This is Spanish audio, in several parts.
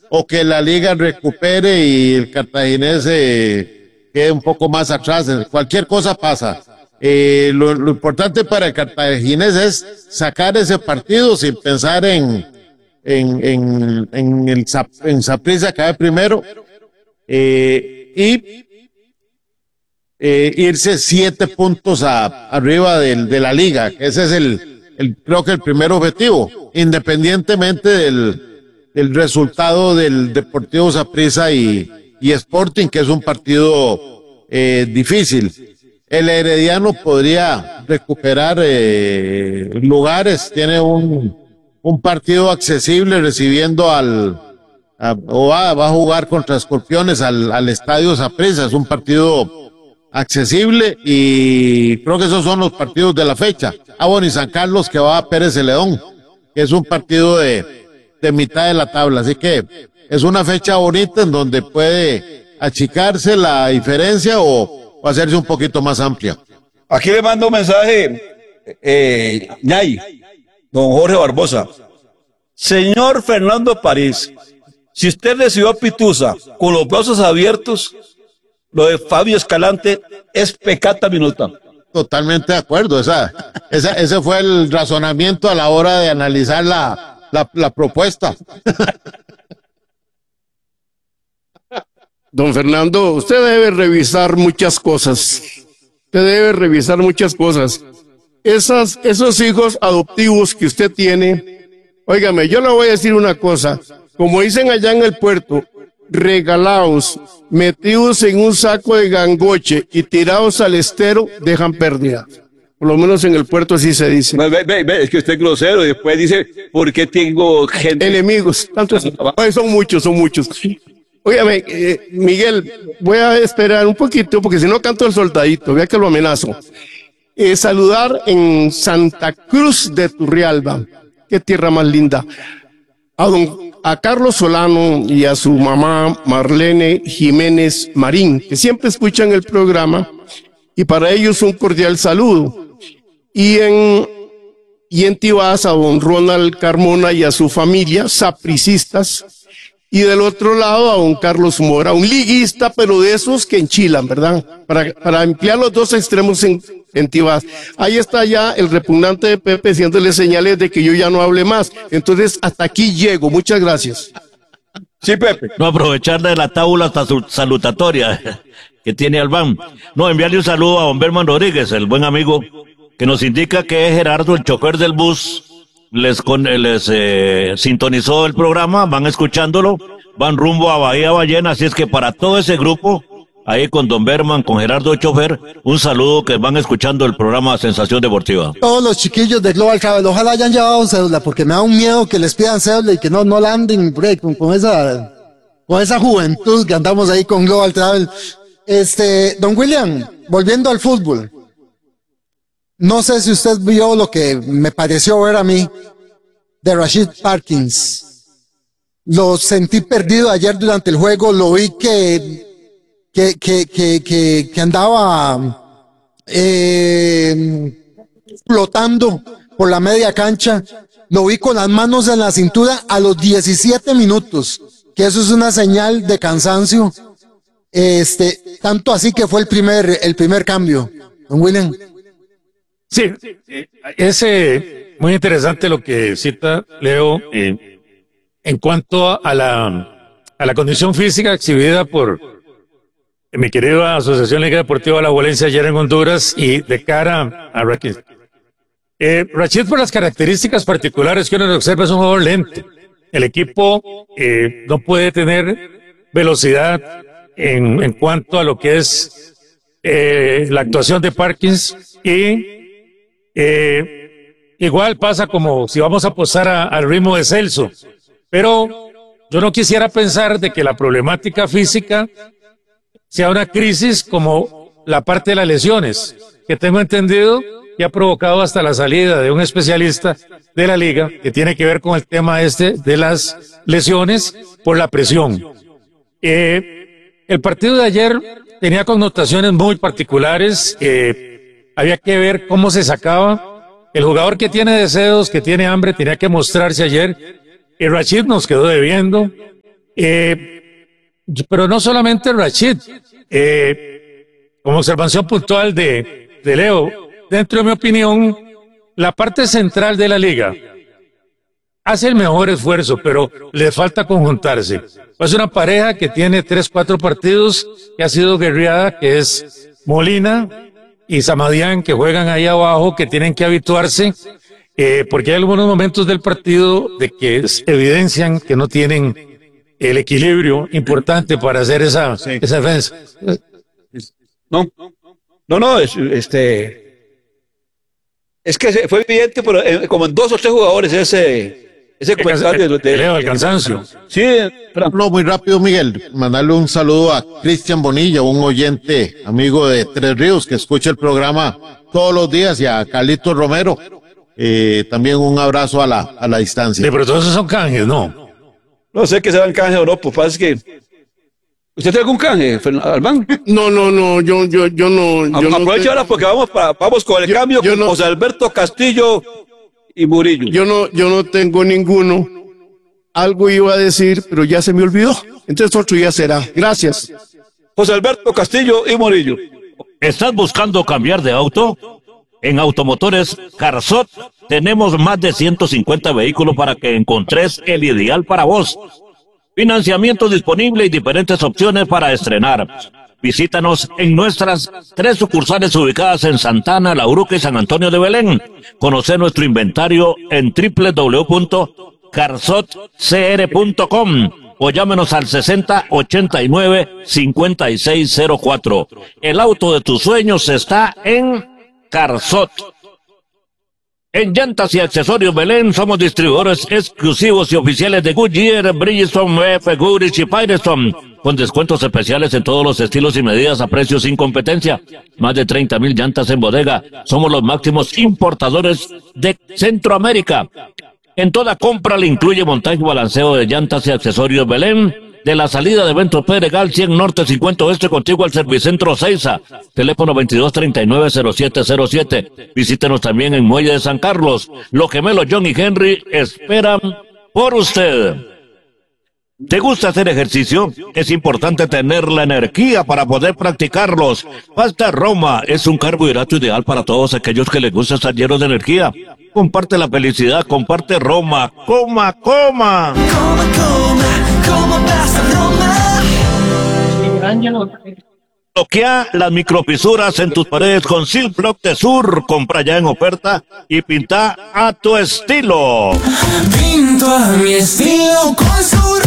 o que la liga recupere y el cartaginés quede un poco más atrás. Cualquier cosa pasa. Lo importante para el cartaginés es sacar ese partido sin pensar en Saprissa caer primero, y irse 7 puntos arriba de la liga. Ese es creo que el primer objetivo, independientemente del resultado del Deportivo Saprissa y Sporting, que es un partido difícil. El Herediano podría recuperar lugares, tiene un partido accesible recibiendo va a jugar contra Escorpiones al Estadio Saprissa. Es un partido accesible y creo que esos son los partidos de la fecha. Bueno, y San Carlos, que va a Pérez Celedón, que es un partido de mitad de la tabla, así que es una fecha bonita en donde puede achicarse la diferencia o hacerse un poquito más amplia. Aquí le mando un mensaje, Ñay, don Jorge Barbosa. Señor Fernando París, si usted recibió a Pitusa con los brazos abiertos, lo de Fabio Escalante es pecata minuta. Totalmente de acuerdo. Ese fue el razonamiento a la hora de analizar la propuesta. Don Fernando, usted debe revisar muchas cosas. Esos hijos adoptivos que usted tiene, óigame, yo le voy a decir una cosa. Como dicen allá en el puerto, regalados, metidos en un saco de gangoche y tirados al estero, dejan pérdida. Por lo menos en el puerto así se dice. Es que usted es grosero y después dice, ¿por qué tengo gente? Enemigos, son muchos. Óigame, Miguel, voy a esperar un poquito, porque si no canto el soldadito, vea que lo amenazo. Saludar en Santa Cruz de Turrialba, qué tierra más linda, a Carlos Solano y a su mamá Marlene Jiménez Marín, que siempre escuchan el programa, y para ellos un cordial saludo. Y en Tibás a don Ronald Carmona y a su familia, sapricistas. Y del otro lado a don Carlos Mora, un liguista, pero de esos que enchilan, ¿verdad? Para emplear los dos extremos en Tibás. Ahí está ya el repugnante de Pepe haciéndole señales de que yo ya no hable más. Entonces, hasta aquí llego. Muchas gracias. Sí, Pepe. No, aprovechar de la tabla salutatoria que tiene Albán. No, enviarle un saludo a don Berman Rodríguez, el buen amigo, que nos indica que es Gerardo, el chofer del bus. Les sintonizó el programa, van escuchándolo, van rumbo a Bahía Ballena, así es que para todo ese grupo, ahí con don Berman, con Gerardo Chofer, un saludo, que van escuchando el programa Sensación Deportiva. Todos los chiquillos de Global Travel, ojalá hayan llevado cédula, porque me da un miedo que les pidan cédula y que no la anden con esa juventud que andamos ahí con Global Travel. Don William, volviendo al fútbol. No sé si usted vio lo que me pareció ver a mí de Rashid Parkins. Lo sentí perdido ayer durante el juego, lo vi que andaba flotando por la media cancha. Lo vi con las manos en la cintura a los 17 minutos, que eso es una señal de cansancio. Tanto así que fue el primer cambio. Don William. Sí, es muy interesante lo que cita Leo en cuanto a la condición física exhibida por mi querida Asociación Liga Deportiva La Valencia ayer en Honduras y de cara a Rashid. Rashid, por las características particulares que uno observa, es un jugador lento. El equipo no puede tener velocidad en cuanto a lo que es la actuación de Parkins y igual pasa como si vamos a apostar al ritmo de Celso, pero yo no quisiera pensar de que la problemática física sea una crisis como la parte de las lesiones, que tengo entendido que ha provocado hasta la salida de un especialista de la liga que tiene que ver con el tema de las lesiones por la presión. El partido de ayer tenía connotaciones muy particulares. Había que ver cómo se sacaba. El jugador que tiene deseos, que tiene hambre, tenía que mostrarse ayer. Y Rashid nos quedó debiendo. Pero no solamente Rashid, como observación puntual de Leo, dentro de mi opinión, la parte central de la liga hace el mejor esfuerzo, pero le falta conjuntarse. Es una pareja que tiene 3-4 partidos, que ha sido guerreada, que es Molina y Samadián, que juegan ahí abajo, que tienen que habituarse, porque hay algunos momentos del partido de que evidencian que no tienen el equilibrio importante para hacer esa defensa. No, es que fue evidente, pero como en 2 o 3 jugadores ese comentario de Leo, el cansancio. Sí, No, muy rápido, Miguel. Mandarle un saludo a Cristian Bonilla, un oyente, amigo de Tres Ríos, que escucha el programa todos los días, y a Carlitos Romero. También un abrazo a la distancia. Sí, pero todos esos son canjes, ¿no? no sé que se dan canje o no, pues pasa que... ¿Usted tiene algún canje, Albán? No, yo no. Aprovecha ahora porque vamos con el cambio con José Alberto Castillo y Murillo. Yo no tengo ninguno. Algo iba a decir, pero ya se me olvidó. Entonces otro día será. Gracias. José Alberto Castillo y Murillo. ¿Estás buscando cambiar de auto? En Automotores Carzot tenemos más de 150 vehículos para que encontres el ideal para vos. Financiamiento disponible y diferentes opciones para estrenar. Visítanos en nuestras 3 sucursales ubicadas en Santana, La Uruca y San Antonio de Belén. Conoce nuestro inventario en www.carzotcr.com o llámenos al 6089-5604. El auto de tus sueños está en Carzot. En Llantas y Accesorios Belén somos distribuidores exclusivos y oficiales de Goodyear, Bridgestone, F. Goodrich y Firestone, con descuentos especiales en todos los estilos y medidas a precios sin competencia. Más de 30,000 llantas en bodega. Somos los máximos importadores de Centroamérica. En toda compra le incluye montaje y balanceo de Llantas y Accesorios Belén. De la salida de Ventos Pedregal, 100 Norte, 50 Oeste, contigo al Servicentro Ceiza. Teléfono 2239-0707. Visítenos también en Muelle de San Carlos. Los gemelos John y Henry esperan por usted. ¿Te gusta hacer ejercicio? Es importante tener la energía para poder practicarlos. Pasta Roma es un carbohidrato ideal para todos aquellos que les gusta estar llenos de energía. Comparte la felicidad, comparte Roma. ¡Coma! Bloquea las microfisuras en tus paredes con Silk Block de Sur. Compra ya en oferta y pinta a tu estilo. Pinto a mi estilo con Sur.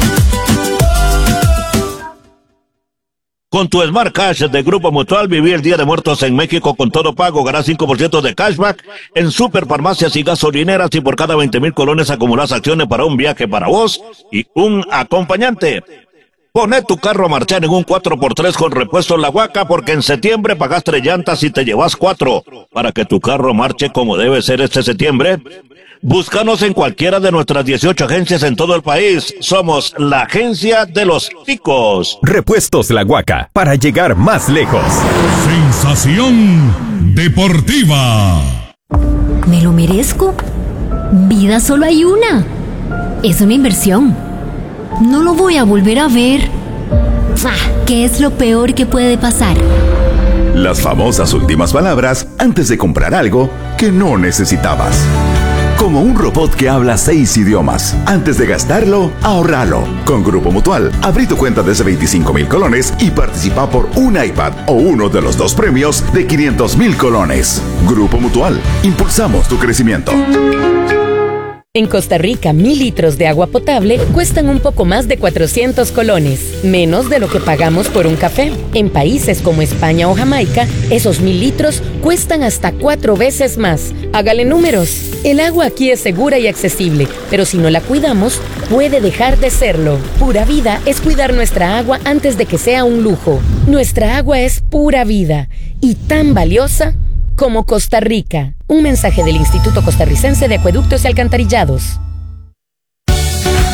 Con tu Smart Cash de Grupo Mutual, viví el Día de Muertos en México con todo pago. Ganás 5% de cashback en superfarmacias y gasolineras, y por cada 20,000 colones acumulás acciones para un viaje para vos y un acompañante. Poné tu carro a marchar en un 4x3 con repuesto La Huaca, porque en septiembre pagás 3 llantas y te llevas 4. Para que tu carro marche como debe ser este septiembre, búscanos en cualquiera de nuestras 18 agencias en todo el país. Somos la agencia de los ticos. Repuestos La Huaca, para llegar más lejos. Sensación deportiva. ¿Me lo merezco? Vida solo hay una. Es una inversión. No lo voy a volver a ver. ¿Qué es lo peor que puede pasar? Las famosas últimas palabras antes de comprar algo que no necesitabas. Como un robot que habla 6 idiomas. Antes de gastarlo, ahorralo. Con Grupo Mutual, abrí tu cuenta desde 25,000 colones y participa por un iPad o uno de los 2 premios de 500,000 colones. Grupo Mutual, impulsamos tu crecimiento. En Costa Rica, 1,000 litros de agua potable cuestan un poco más de 400 colones, menos de lo que pagamos por un café. En países como España o Jamaica, esos 1,000 litros cuestan hasta 4 veces más. Hágale números. El agua aquí es segura y accesible, pero si no la cuidamos, puede dejar de serlo. Pura Vida es cuidar nuestra agua antes de que sea un lujo. Nuestra agua es pura vida y tan valiosa como Costa Rica. Un mensaje del Instituto Costarricense de Acueductos y Alcantarillados.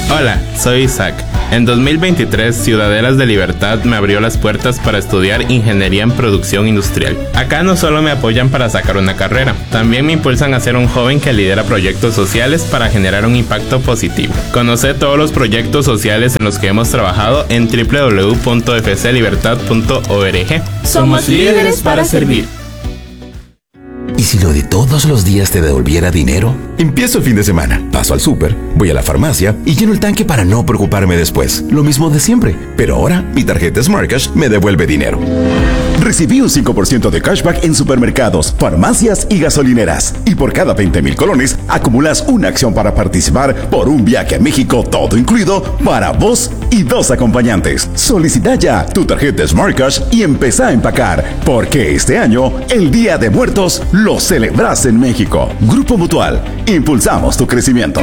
Hola, soy Isaac. En 2023, Ciudadelas de Libertad me abrió las puertas para estudiar Ingeniería en Producción Industrial. Acá no solo me apoyan para sacar una carrera, también me impulsan a ser un joven que lidera proyectos sociales para generar un impacto positivo. Conoce todos los proyectos sociales en los que hemos trabajado en www.fclibertad.org. Somos líderes para servir. ¿Y si lo de todos los días te devolviera dinero? Empiezo el fin de semana, paso al súper, voy a la farmacia y lleno el tanque para no preocuparme después. Lo mismo de siempre, pero ahora mi tarjeta Smart Cash me devuelve dinero. Recibí un 5% de cashback en supermercados, farmacias y gasolineras. Y por cada 20,000 colones, acumulas una acción para participar por un viaje a México todo incluido para vos y 2 acompañantes. Solicita ya tu tarjeta Smart Cash y empezá a empacar, porque este año, el Día de Muertos, lo celebras en México. Grupo Mutual, impulsamos tu crecimiento.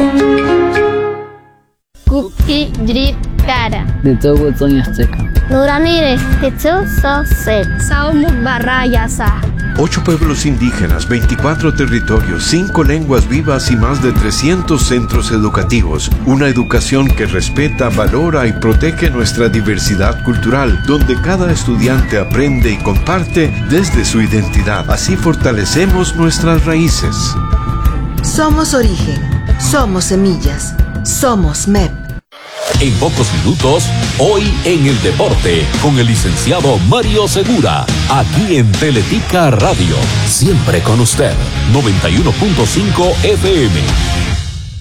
Kuki Drip Kara. De todo Sonia Azteca. Nuranire, Tetsu Sosek. Saumuk Barrayasa. 8 pueblos indígenas, 24 territorios, 5 lenguas vivas y más de 300 centros educativos. Una educación que respeta, valora y protege nuestra diversidad cultural, donde cada estudiante aprende y comparte desde su identidad. Así fortalecemos nuestras raíces. Somos origen, somos semillas, somos MEP. En pocos minutos, hoy en el deporte, con el licenciado Mario Segura, aquí en Teletica Radio. Siempre con usted, 91.5 FM.